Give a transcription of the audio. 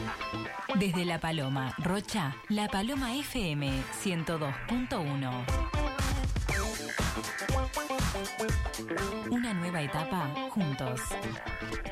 Desde La Paloma, Rocha, La Paloma FM 102.1. Una nueva etapa juntos.